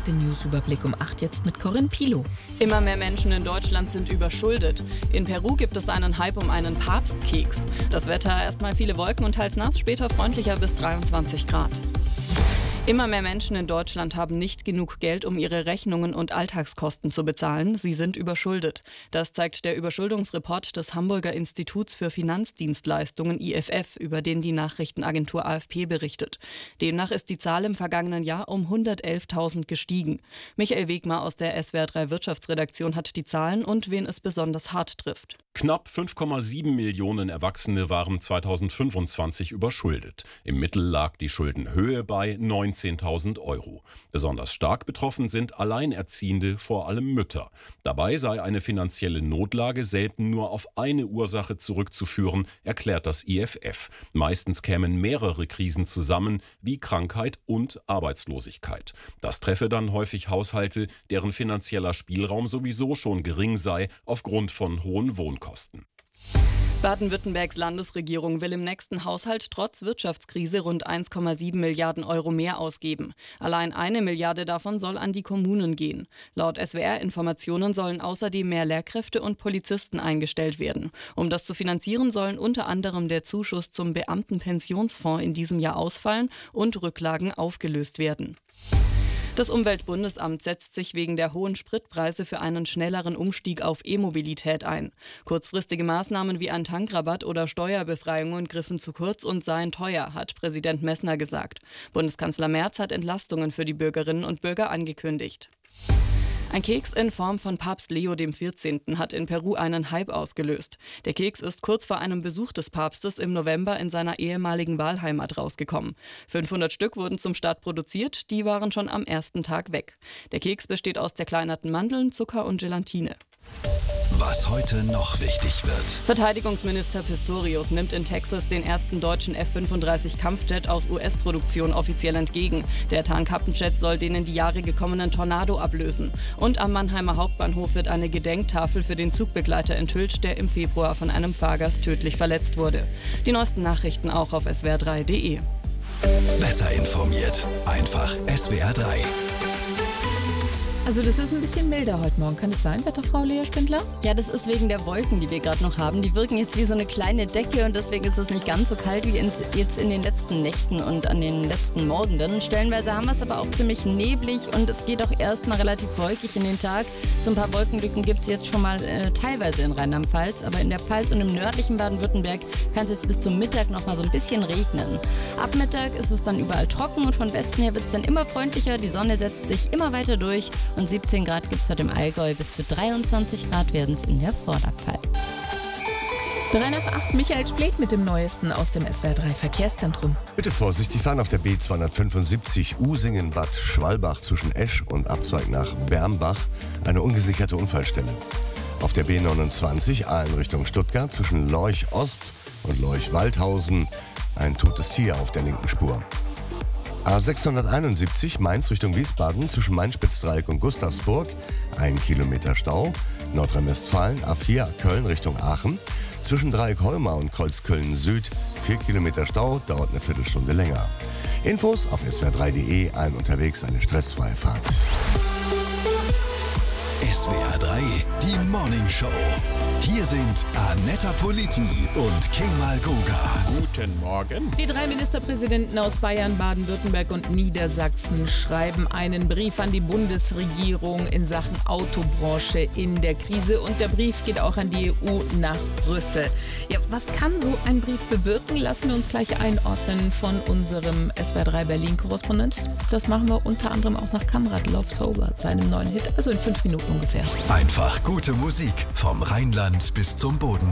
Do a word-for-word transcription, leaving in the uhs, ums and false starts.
den Newsüberblick um acht jetzt mit Corinne Pilow. Immer mehr Menschen in Deutschland sind überschuldet. In Peru gibt es einen Hype um einen Papstkeks. Das Wetter erstmal viele Wolken und teils nass, später freundlicher bis dreiundzwanzig Grad. Immer mehr Menschen in Deutschland haben nicht genug Geld, um ihre Rechnungen und Alltagskosten zu bezahlen. Sie sind überschuldet. Das zeigt der Überschuldungsreport des Hamburger Instituts für Finanzdienstleistungen I F F, über den die Nachrichtenagentur A F P berichtet. Demnach ist die Zahl im vergangenen Jahr um hundertelftausend gestiegen. Michael Wegmar aus der S W R drei Wirtschaftsredaktion hat die Zahlen und wen es besonders hart trifft. Knapp fünf Komma sieben Millionen Erwachsene waren zweitausendfünfundzwanzig überschuldet. Im Mittel lag die Schuldenhöhe bei neunzehntausend Euro. Besonders stark betroffen sind Alleinerziehende, vor allem Mütter. Dabei sei eine finanzielle Notlage selten nur auf eine Ursache zurückzuführen, erklärt das I F F. Meistens kämen mehrere Krisen zusammen, wie Krankheit und Arbeitslosigkeit. Das treffe dann häufig Haushalte, deren finanzieller Spielraum sowieso schon gering sei, aufgrund von hohen Wohnkosten. Baden-Württembergs Landesregierung will im nächsten Haushalt trotz Wirtschaftskrise rund eins Komma sieben Milliarden Euro mehr ausgeben. Allein eine Milliarde davon soll an die Kommunen gehen. Laut S W R-Informationen sollen außerdem mehr Lehrkräfte und Polizisten eingestellt werden. Um das zu finanzieren, sollen unter anderem der Zuschuss zum Beamtenpensionsfonds in diesem Jahr ausfallen und Rücklagen aufgelöst werden. Das Umweltbundesamt setzt sich wegen der hohen Spritpreise für einen schnelleren Umstieg auf E-Mobilität ein. Kurzfristige Maßnahmen wie ein Tankrabatt oder Steuerbefreiungen griffen zu kurz und seien teuer, hat Präsident Messner gesagt. Bundeskanzler Merz hat Entlastungen für die Bürgerinnen und Bürger angekündigt. Ein Keks in Form von Papst Leo der vierzehnte. Hat in Peru einen Hype ausgelöst. Der Keks ist kurz vor einem Besuch des Papstes im November in seiner ehemaligen Wahlheimat rausgekommen. fünfhundert Stück wurden zum Start produziert, die waren schon am ersten Tag weg. Der Keks besteht aus zerkleinerten Mandeln, Zucker und Gelatine. Was heute noch wichtig wird. Verteidigungsminister Pistorius nimmt in Texas den ersten deutschen F fünfunddreißig Kampfjet aus U S-Produktion offiziell entgegen. Der Tarnkappenjet soll den in die Jahre gekommenen Tornado ablösen. Und am Mannheimer Hauptbahnhof wird eine Gedenktafel für den Zugbegleiter enthüllt, der im Februar von einem Fahrgast tödlich verletzt wurde. Die neuesten Nachrichten auch auf S W R drei punkt de. Besser informiert. Einfach S W R drei. Also das ist ein bisschen milder heute Morgen. Kann das sein, Wetterfrau Lea Spindler? Ja, das ist wegen der Wolken, die wir gerade noch haben. Die wirken jetzt wie so eine kleine Decke und deswegen ist es nicht ganz so kalt wie in, jetzt in den letzten Nächten und an den letzten Morgenden. Stellenweise haben wir es aber auch ziemlich neblig und es geht auch erstmal relativ wolkig in den Tag. So ein paar Wolkenlücken gibt es jetzt schon mal äh, teilweise in Rheinland-Pfalz, aber in der Pfalz und im nördlichen Baden-Württemberg kann es jetzt bis zum Mittag noch mal so ein bisschen regnen. Ab Mittag ist es dann überall trocken und von Westen her wird es dann immer freundlicher. Die Sonne setzt sich immer weiter durch. Und siebzehn Grad gibt es heute im Allgäu, bis zu dreiundzwanzig Grad werden es in der Vorderpfalz. drei nach acht, Michael Splet mit dem Neuesten aus dem S W R drei Verkehrszentrum. Bitte Vorsicht, die fahren auf der B zweihundertfünfundsiebzig Usingen-Bad Schwalbach zwischen Esch und Abzweig nach Bermbach. Eine ungesicherte Unfallstelle. Auf der B neunundzwanzig Aalen Richtung Stuttgart zwischen Lorch Ost und Lorch Waldhausen ein totes Tier auf der linken Spur. A sechshunderteinundsiebzig Mainz Richtung Wiesbaden zwischen Main-Spitzdreieck und Gustavsburg, ein Kilometer Stau. Nordrhein-Westfalen A vier Köln Richtung Aachen zwischen Dreieck-Holmar und Kreuzköln Süd, vier Kilometer Stau, dauert eine Viertelstunde länger. Infos auf S W R drei punkt de, allen unterwegs eine stressfreie Fahrt. S W R drei, die Morning Show. Hier sind Annetta Politi und Kemal Goga. Guten Morgen. Die drei Ministerpräsidenten aus Bayern, Baden-Württemberg und Niedersachsen schreiben einen Brief an die Bundesregierung in Sachen Autobranche in der Krise. Und der Brief geht auch an die E U nach Brüssel. Ja, was kann so ein Brief bewirken? Lassen wir uns gleich einordnen von unserem S W R drei Berlin-Korrespondent. Das machen wir unter anderem auch nach Kamrat Love Sober, seinem neuen Hit, also in fünf Minuten ungefähr. Einfach gute Musik vom Rheinland bis zum Boden.